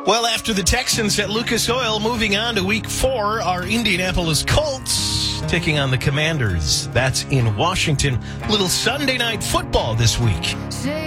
Well, after the Texans at Lucas Oil, moving on to Week 4, our Indianapolis Colts taking on the Commanders. That's in Washington. Little Sunday night football this week.